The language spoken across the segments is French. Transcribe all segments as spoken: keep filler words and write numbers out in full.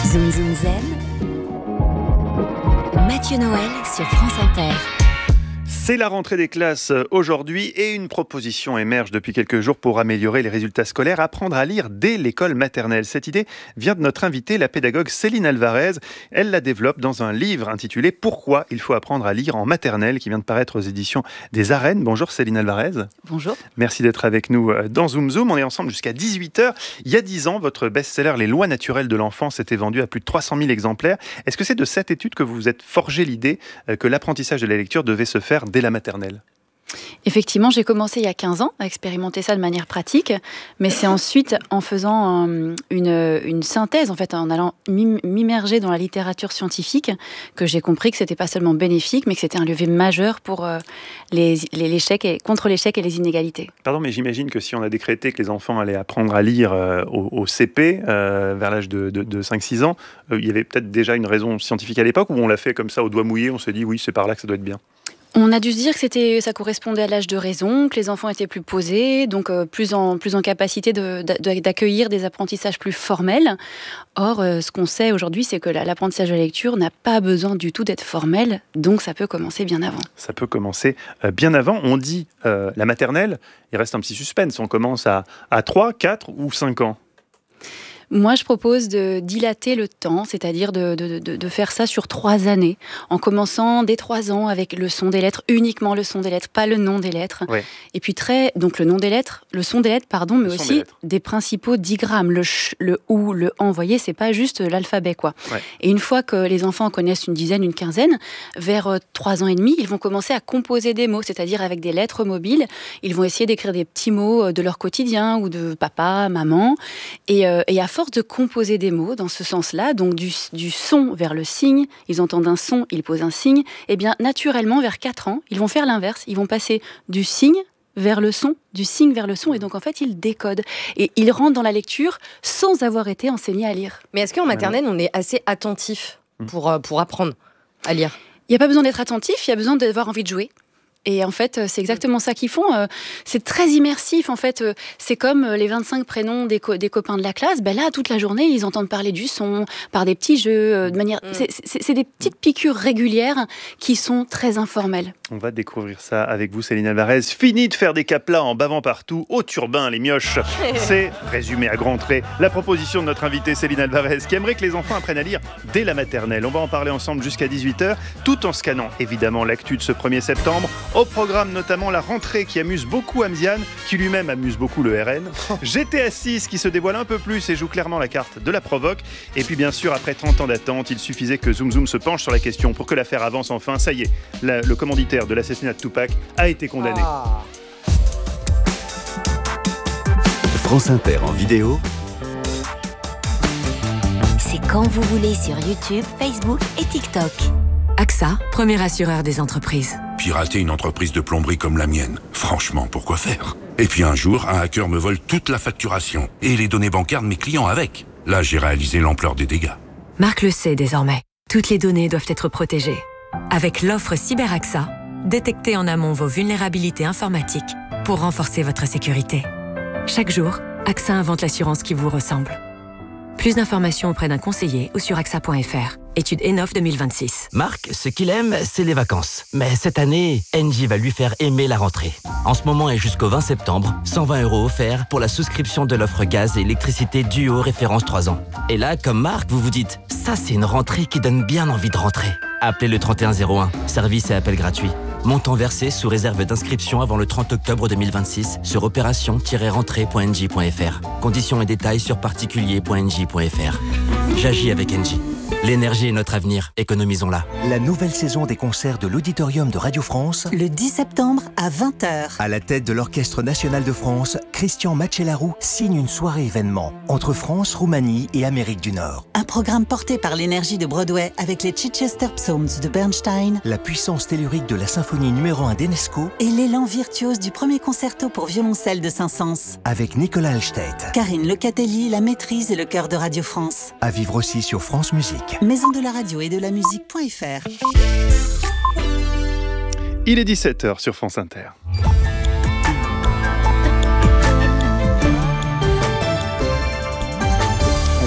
Zoom Zoom Zen. Mathieu Noël sur France Inter. C'est la rentrée des classes aujourd'hui et une proposition émerge depuis quelques jours pour améliorer les résultats scolaires, apprendre à lire dès l'école maternelle. Cette idée vient de notre invitée, la pédagogue Céline Alvarez. Elle la développe dans un livre intitulé « Pourquoi il faut apprendre à lire en maternelle » qui vient de paraître aux éditions des Arènes. Bonjour Céline Alvarez. Bonjour. Merci d'être avec nous dans Zoom Zoom. On est ensemble jusqu'à dix-huit heures. Il y a dix ans, votre best-seller « Les lois naturelles de l'enfance » était vendu à plus de trois cent mille exemplaires. Est-ce que c'est de cette étude que vous vous êtes forgé l'idée que l'apprentissage de la lecture devait se faire dès la maternelle ? Effectivement, j'ai commencé il y a quinze ans à expérimenter ça de manière pratique, mais c'est ensuite en faisant euh, une, une synthèse, en fait, en allant m'immerger dans la littérature scientifique, que j'ai compris que c'était pas seulement bénéfique, mais que c'était un levier majeur pour euh, les, les, l'échec et, contre l'échec et les inégalités. Pardon, mais j'imagine que si on a décrété que les enfants allaient apprendre à lire euh, au, au C P, euh, vers l'âge de, de, de cinq six ans, euh, il y avait peut-être déjà une raison scientifique à l'époque, ou on l'a fait comme ça au doigt mouillé, on s'est dit oui, c'est par là que ça doit être bien. On a dû se dire que c'était, ça correspondait à l'âge de raison, que les enfants étaient plus posés, donc euh, plus, en, plus en capacité de, de, d'accueillir des apprentissages plus formels. Or, euh, ce qu'on sait aujourd'hui, c'est que la, l'apprentissage de la lecture n'a pas besoin du tout d'être formel, donc ça peut commencer bien avant. Ça peut commencer euh, bien avant. On dit euh, la maternelle, il reste un petit suspense. On commence à, à trois, quatre ou cinq ans. Moi, je propose de dilater le temps, c'est-à-dire de, de, de, de faire ça sur trois années, en commençant dès trois ans avec le son des lettres, uniquement le son des lettres, pas le nom des lettres. Ouais. Et puis très, donc le nom des lettres, le son des lettres, pardon, mais le aussi des, des principaux digrammes, le ch, le ou, le en. Vous voyez, c'est pas juste l'alphabet, quoi. Ouais. Et une fois que les enfants connaissent une dizaine, une quinzaine, vers euh, trois ans et demi, ils vont commencer à composer des mots, c'est-à-dire avec des lettres mobiles. Ils vont essayer d'écrire des petits mots de leur quotidien ou de papa, maman, et, euh, et à force de composer des mots dans ce sens-là, donc du, du son vers le signe, ils entendent un son, ils posent un signe, et bien naturellement, vers quatre ans, ils vont faire l'inverse, ils vont passer du signe vers le son, du signe vers le son, et donc en fait, ils décodent. Et ils rentrent dans la lecture sans avoir été enseignés à lire. Mais est-ce qu'en maternelle, on est assez attentif pour, euh, pour apprendre à lire ? Il n'y a pas besoin d'être attentif, il y a besoin d'avoir envie de jouer. Et en fait, c'est exactement ça qu'ils font. C'est très immersif, en fait. C'est comme les vingt-cinq prénoms des, co- des copains de la classe. Ben là, toute la journée, ils entendent parler du son, par des petits jeux, de manière... C'est, c'est, c'est des petites piqûres régulières qui sont très informelles. On va découvrir ça avec vous, Céline Alvarez. Fini de faire des caplas en bavant partout, au turbin, les mioches. C'est, résumé à grands traits, la proposition de notre invitée Céline Alvarez, qui aimerait que les enfants apprennent à lire dès la maternelle. On va en parler ensemble jusqu'à dix-huit heures, tout en scannant évidemment l'actu de ce premier septembre. Au programme notamment la rentrée qui amuse beaucoup Amziane, qui lui-même amuse beaucoup le R N. G T A six qui se dévoile un peu plus et joue clairement la carte de la provoque. Et puis bien sûr, après trente ans d'attente, il suffisait que Zoom Zoom se penche sur la question pour que l'affaire avance enfin. Ça y est, la, le commanditaire de l'assassinat de Tupac a été condamné. Ah. France Inter en vidéo. C'est quand vous voulez sur YouTube, Facebook et TikTok. A X A, premier assureur des entreprises. Pirater une entreprise de plomberie comme la mienne, franchement, pourquoi faire ? Et puis un jour, un hacker me vole toute la facturation et les données bancaires de mes clients avec. Là, j'ai réalisé l'ampleur des dégâts. Marc le sait désormais. Toutes les données doivent être protégées. Avec l'offre Cyber A X A, détectez en amont vos vulnérabilités informatiques pour renforcer votre sécurité. Chaque jour, A X A invente l'assurance qui vous ressemble. Plus d'informations auprès d'un conseiller ou sur A X A point F R. Étude Enof deux mille vingt-six. Marc, ce qu'il aime, c'est les vacances. Mais cette année, Engie va lui faire aimer la rentrée. En ce moment et jusqu'au vingt septembre, cent vingt euros offerts pour la souscription de l'offre gaz et électricité Duo référence trois ans. Et là, comme Marc, vous vous dites, ça c'est une rentrée qui donne bien envie de rentrer. Appelez le trente et un zéro un, service et appel gratuit. Montant versé sous réserve d'inscription avant le trente octobre deux mille vingt-six sur opération tiret rentrée point engie point F R. Conditions et détails sur particulier point engie point F R. J'agis avec Engie. L'énergie est notre avenir, économisons-la. La nouvelle saison des concerts de l'Auditorium de Radio France. Le dix septembre à vingt heures. À la tête de l'Orchestre National de France, Christian Macellaro signe une soirée événement entre France, Roumanie et Amérique du Nord. Un programme porté par l'énergie de Broadway avec les Chichester Psalms de Bernstein, la puissance tellurique de la symphonie numéro un d'Enesco et l'élan virtuose du premier concerto pour violoncelle de Saint-Saëns. Avec Nicolas Alstedt, Karine Lecatelli, la maîtrise et le chœur de Radio France. À vivre aussi sur France Musique. Maison de la radio et de la musique.fr. Il est dix-sept heures sur France Inter.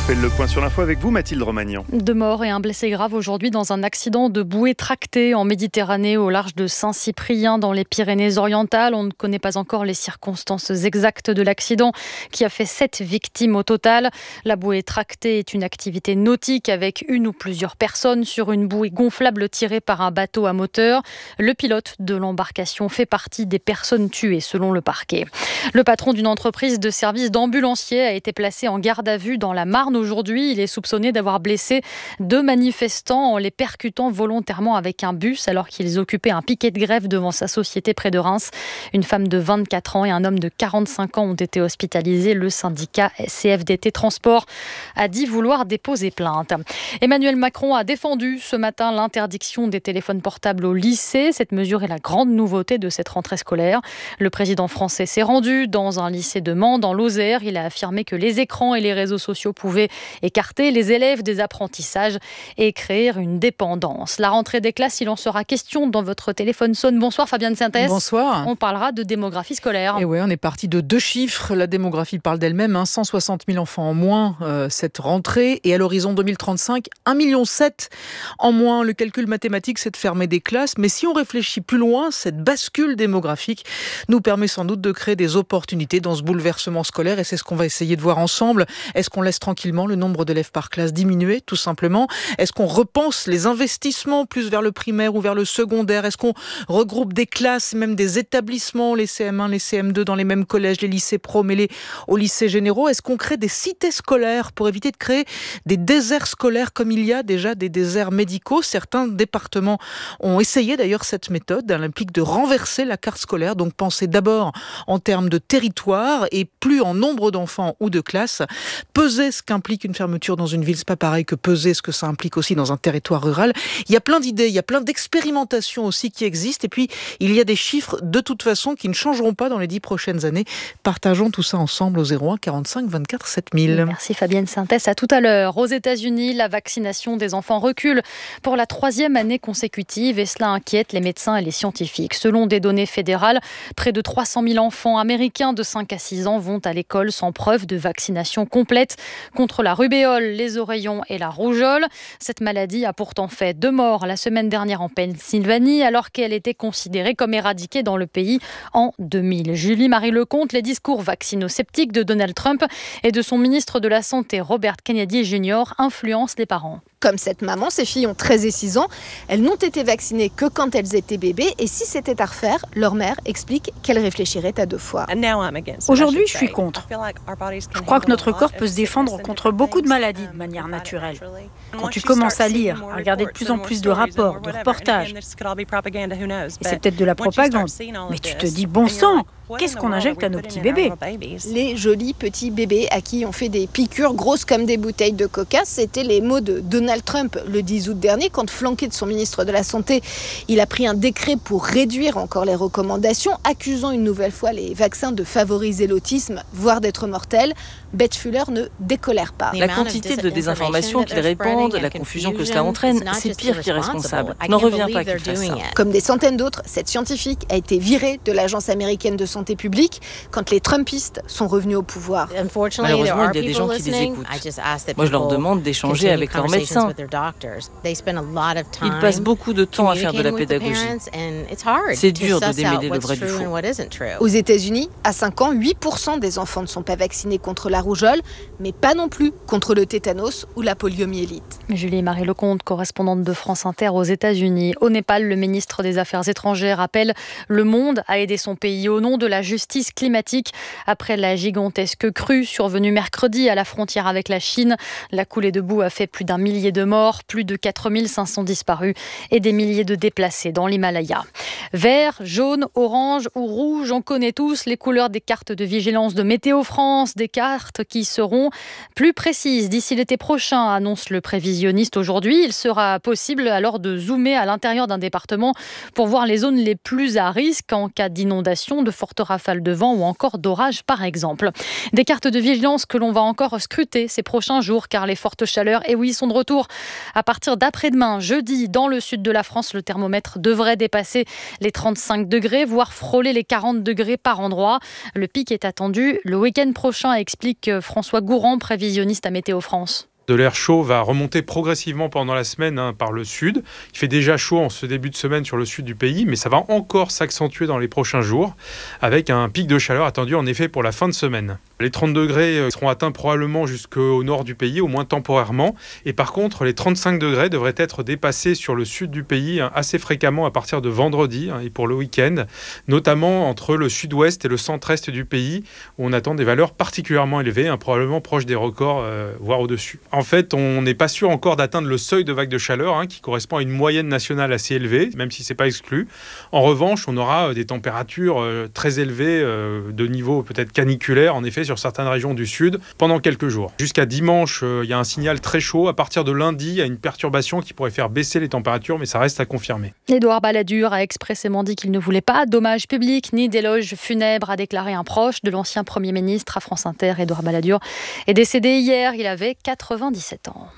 fait le point sur l'info avec vous, Mathilde Romagnan. Deux morts et un blessé grave aujourd'hui dans un accident de bouée tractée en Méditerranée au large de Saint-Cyprien dans les Pyrénées-Orientales. On ne connaît pas encore les circonstances exactes de l'accident qui a fait sept victimes au total. La bouée tractée est une activité nautique avec une ou plusieurs personnes sur une bouée gonflable tirée par un bateau à moteur. Le pilote de l'embarcation fait partie des personnes tuées selon le parquet. Le patron d'une entreprise de service d'ambulancier a été placé en garde à vue dans la Marne aujourd'hui. Il est soupçonné d'avoir blessé deux manifestants en les percutant volontairement avec un bus alors qu'ils occupaient un piquet de grève devant sa société près de Reims. Une femme de vingt-quatre ans et un homme de quarante-cinq ans ont été hospitalisés. Le syndicat C F D T Transport a dit vouloir déposer plainte. Emmanuel Macron a défendu ce matin l'interdiction des téléphones portables au lycée. Cette mesure est la grande nouveauté de cette rentrée scolaire. Le président français s'est rendu dans un lycée de Mans, dans l'Ozère. Il a affirmé que les écrans et les réseaux sociaux pouvaient écarter les élèves des apprentissages et créer une dépendance. La rentrée des classes, il en sera question dans votre téléphone sonne. Bonsoir Fabienne Synthèse. Bonsoir. On parlera de démographie scolaire. Et oui, on est parti de deux chiffres. La démographie parle d'elle-même. Hein. cent soixante mille enfants en moins euh, cette rentrée. Et à l'horizon deux mille trente-cinq, un virgule sept million en moins. Le calcul mathématique, c'est de fermer des classes. Mais si on réfléchit plus loin, cette bascule démographique nous permet sans doute de créer des opportunités dans ce bouleversement scolaire. Et c'est ce qu'on va essayer de voir ensemble. Est-ce qu'on laisse tranquillement le nombre d'élèves par classe diminuer, tout simplement? Est-ce qu'on repense les investissements plus vers le primaire ou vers le secondaire? Est-ce qu'on regroupe des classes, même des établissements, les C M un, les C M deux dans les mêmes collèges, les lycées pro mêlés aux lycées généraux? Est-ce qu'on crée des cités scolaires pour éviter de créer des déserts scolaires comme il y a déjà des déserts médicaux? Certains départements ont essayé d'ailleurs cette méthode. Elle implique de renverser la carte scolaire, donc penser d'abord en termes de territoire et plus en nombre d'enfants ou de classes. Peser ce qu'implique une fermeture dans une ville, c'est pas pareil que peser ce que ça implique aussi dans un territoire rural. Il y a plein d'idées, il y a plein d'expérimentations aussi qui existent et puis il y a des chiffres de toute façon qui ne changeront pas dans les dix prochaines années. Partageons tout ça ensemble au zéro un quarante-cinq vingt-quatre sept mille. Merci Fabienne Synthèse, à tout à l'heure. Aux États-Unis, la vaccination des enfants recule pour la troisième année consécutive et cela inquiète les médecins et les scientifiques. Selon des données fédérales, près de trois cent mille enfants américains de cinq à six ans vont à l'école sans preuve de vaccination complète contre la rubéole, les oreillons et la rougeole. Cette maladie a pourtant fait deux morts la semaine dernière en Pennsylvanie alors qu'elle était considérée comme éradiquée dans le pays en deux mille. Julie-Marie Lecomte, les discours vaccinosceptiques de Donald Trump et de son ministre de la Santé Robert Kennedy Junior influencent les parents. Comme cette maman, ses filles ont treize et six ans. Elles n'ont été vaccinées que quand elles étaient bébés. Et si c'était à refaire, leur mère explique qu'elle réfléchirait à deux fois. Aujourd'hui, je suis contre. Je crois que notre corps peut se défendre contre beaucoup de maladies de manière naturelle. Quand tu commences à lire, à regarder de plus en plus de rapports, de reportages, et c'est peut-être de la propagande, mais tu te dis, bon sang, qu'est-ce qu'on injecte à nos petits bébés? Les jolis petits bébés à qui on fait des piqûres grosses comme des bouteilles de coca, c'était les mots de Donald Trump le dix août dernier, quand flanqué de son ministre de la Santé, il a pris un décret pour réduire encore les recommandations, accusant une nouvelle fois les vaccins de favoriser l'autisme, voire d'être mortels. Beth Fuller ne décolère pas. La quantité de désinformation qu'ils répandent, la confusion que cela entraîne, c'est pire qu'irresponsable. N'en reviens pas qu'ils fassent ça. Comme des centaines d'autres, cette scientifique a été virée de l'Agence américaine de santé publique quand les Trumpistes sont revenus au pouvoir. Malheureusement, il y a des gens qui les écoutent. Moi, je leur demande d'échanger avec leurs médecins. Ils passent beaucoup de temps à faire de la pédagogie. C'est dur de démêler le vrai du faux. Aux États-Unis, à cinq ans, huit pour cent des enfants ne sont pas vaccinés contre la rougeole, mais pas non plus contre le tétanos ou la poliomyélite. Julie-Marie Lecomte, correspondante de France Inter aux États-Unis. Au Népal, le ministre des Affaires étrangères appelle le monde à aider son pays au nom de la justice climatique. Après la gigantesque crue survenue mercredi à la frontière avec la Chine, la coulée de boue a fait plus d'un millier de morts, plus de quatre mille cinq cents disparus et des milliers de déplacés dans l'Himalaya. Vert, jaune, orange ou rouge, on connaît tous les couleurs des cartes de vigilance de Météo France, des cartes qui seront plus précises d'ici l'été prochain, annonce le prévisionniste aujourd'hui. Il sera possible alors de zoomer à l'intérieur d'un département pour voir les zones les plus à risque en cas d'inondation, de fortes fortes rafales de vent ou encore d'orage par exemple. Des cartes de vigilance que l'on va encore scruter ces prochains jours car les fortes chaleurs, et oui, sont de retour à partir d'après-demain, jeudi, dans le sud de la France. Le thermomètre devrait dépasser les trente-cinq degrés, voire frôler les quarante degrés par endroit. Le pic est attendu le week-end prochain, explique François Gourand, prévisionniste à Météo France. De l'air chaud va remonter progressivement pendant la semaine hein, par le sud. Il fait déjà chaud en ce début de semaine sur le sud du pays, mais ça va encore s'accentuer dans les prochains jours, avec un pic de chaleur attendu en effet pour la fin de semaine. Les trente degrés seront atteints probablement jusqu'au nord du pays, au moins temporairement. Et par contre, les trente-cinq degrés devraient être dépassés sur le sud du pays hein, assez fréquemment à partir de vendredi hein, et pour le week-end, notamment entre le sud-ouest et le centre-est du pays, où on attend des valeurs particulièrement élevées, hein, probablement proches des records, euh, voire au-dessus. En fait, on n'est pas sûr encore d'atteindre le seuil de vague de chaleur hein, qui correspond à une moyenne nationale assez élevée, même si ce n'est pas exclu. En revanche, on aura des températures euh, très élevées, euh, de niveau peut-être caniculaire, en effet, sur certaines régions du sud, pendant quelques jours. Jusqu'à dimanche, il euh, y a un signal très chaud. À partir de lundi, il y a une perturbation qui pourrait faire baisser les températures, mais ça reste à confirmer. Édouard Balladur a expressément dit qu'il ne voulait pas d'hommage public ni d'éloge funèbre, a déclaré un proche de l'ancien Premier ministre à France Inter. Édouard Balladur est décédé hier, il avait quatre-vingt-dix-sept ans.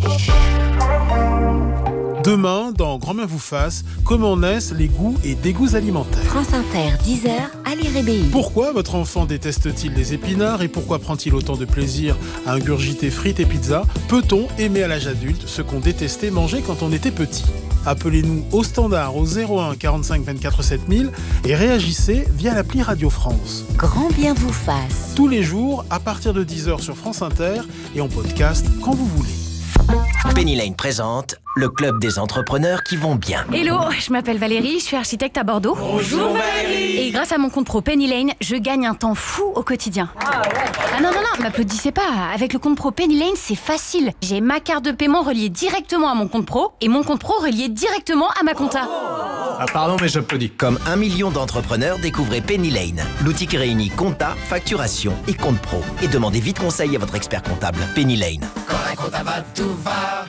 Demain, dans Grand-mère vous fasse, comment naissent les goûts et dégoûts alimentaires. France Inter, dix heures, Ali Rébéi. Pourquoi votre enfant déteste-t-il les épinards et pourquoi prend-il autant de plaisir à ingurgiter frites et pizzas? Peut-on aimer à l'âge adulte ce qu'on détestait manger quand on était petit? Appelez-nous au standard au zéro un quarante-cinq vingt-quatre sept mille et réagissez via l'appli Radio France. Grand bien vous fasse. Tous les jours à partir de dix heures sur France Inter et en podcast quand vous voulez. Penny Lane présente le club des entrepreneurs qui vont bien. Hello, je m'appelle Valérie, je suis architecte à Bordeaux. Bonjour Valérie. Et grâce à mon compte pro Penny Lane, je gagne un temps fou au quotidien. Ah, ouais. ah non, non, non, m'applaudissez pas. Avec le compte pro Penny Lane, c'est facile. J'ai ma carte de paiement reliée directement à mon compte pro et mon compte pro relié directement à ma compta. Ah pardon, mais j'applaudis. Comme un million d'entrepreneurs, découvrez Penny Lane, l'outil qui réunit compta, facturation et compte pro. Et demandez vite conseil à votre expert comptable. Penny Lane. Quand un compta va, tout va.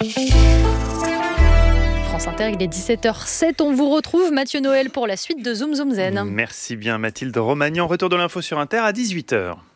France Inter, il est dix-sept heures sept. On vous retrouve, Mathieu Noël, pour la suite de Zoom Zoom Zen. Merci bien, Mathilde Romagnan. Retour de l'info sur Inter à dix-huit heures.